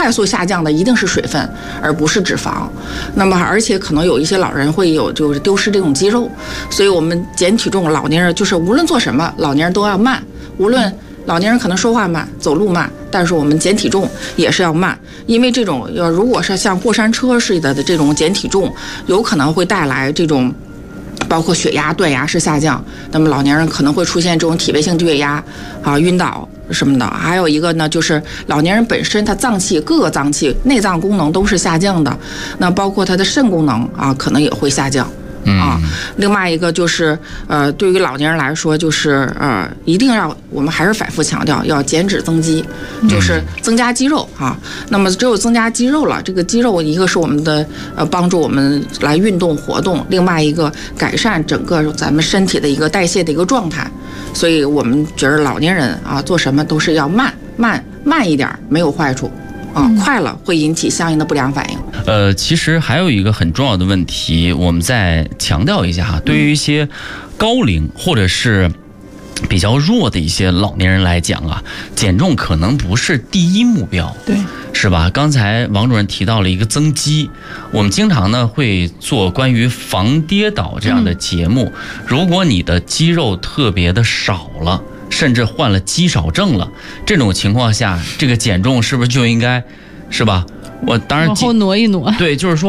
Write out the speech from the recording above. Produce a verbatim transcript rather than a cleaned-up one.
快速下降的一定是水分，而不是脂肪。那么而且可能有一些老人会有就是丢失这种肌肉，所以我们减体重，老年人就是无论做什么，老年人都要慢。无论老年人可能说话慢，走路慢，但是我们减体重也是要慢，因为这种要如果是像过山车似的的这种减体重，有可能会带来这种。包括血压、断崖式下降，那么老年人可能会出现这种体位性低血压啊、晕倒什么的。还有一个呢，就是老年人本身他脏器各个脏器内脏功能都是下降的，那包括他的肾功能啊，可能也会下降。啊，另外一个就是呃，对于老年人来说，就是呃，一定要我们还是反复强调要减脂增肌，就是增加肌肉啊。那么只有增加肌肉了，这个肌肉一个是我们的呃帮助我们来运动活动，另外一个改善整个咱们身体的一个代谢的一个状态。所以我们觉得老年人啊做什么都是要慢慢慢一点，没有坏处。啊，快了会引起相应的不良反应。 呃，其实还有一个很重要的问题，我们再强调一下哈，对于一些高龄或者是比较弱的一些老年人来讲啊，减重可能不是第一目标， 对， 是吧？刚才王主任提到了一个增肌，我们经常呢会做关于防跌倒这样的节目，嗯、如果你的肌肉特别的少了。甚至患了肌少症了，这种情况下，这个减重是不是就应该，是吧？我当然往后挪一挪， 对，就是说。